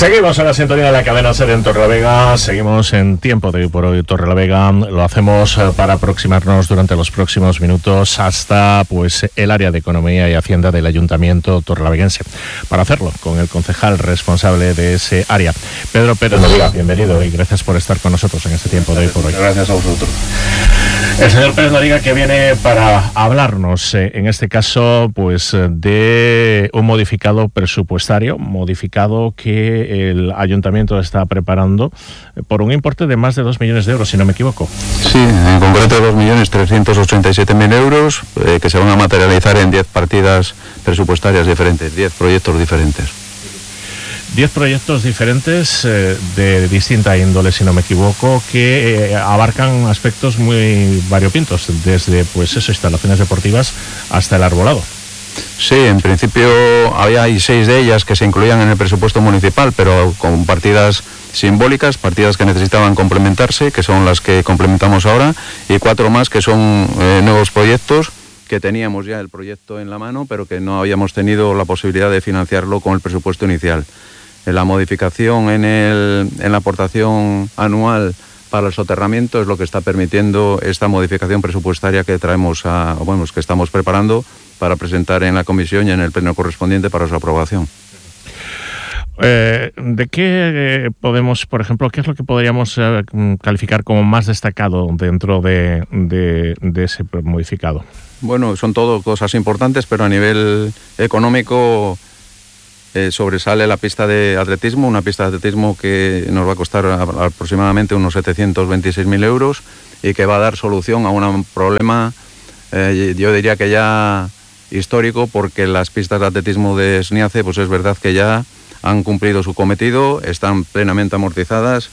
Seguimos en la sintonía de la cadena SER en Torrelavega, seguimos en Tiempo de Hoy por Hoy Torrelavega, lo hacemos para aproximarnos durante los próximos minutos hasta pues el área de Economía y Hacienda del Ayuntamiento torrelaveguense. Para hacerlo con el concejal responsable de ese área, Pedro Pérez Noriga, bienvenido y gracias por estar con nosotros en este Tiempo de Hoy por Hoy. Gracias a vosotros. El señor Pérez Noriga, que viene para hablarnos, en este caso, pues de un modificado presupuestario, modificado que el Ayuntamiento está preparando por un importe de más de 2 millones de euros, si no me equivoco. Sí, en concreto 2.387.000 euros que se van a materializar en 10 partidas presupuestarias diferentes, 10 proyectos diferentes. 10 proyectos diferentes de distinta índole, si no me equivoco, que abarcan aspectos muy variopintos, desde pues eso, instalaciones deportivas hasta el arbolado. Sí, en principio hay 6 de ellas que se incluían en el presupuesto municipal, pero con partidas simbólicas, partidas que necesitaban complementarse, que son las que complementamos ahora, y 4 más que son nuevos proyectos, que teníamos ya el proyecto en la mano, pero que no habíamos tenido la posibilidad de financiarlo con el presupuesto inicial. La modificación en la aportación anual para el soterramiento es lo que está permitiendo esta modificación presupuestaria que que estamos preparando para presentar en la comisión y en el pleno correspondiente para su aprobación. ¿De qué podemos, por ejemplo, qué es lo que podríamos calificar como más destacado dentro de ese modificado? Bueno, son todo cosas importantes, pero a nivel económico sobresale la pista de atletismo, una pista de atletismo que nos va a costar aproximadamente unos 726.000 euros y que va a dar solución a un problema, yo diría que ya histórico, porque las pistas de atletismo de Sniace, pues es verdad que ya han cumplido su cometido, están plenamente amortizadas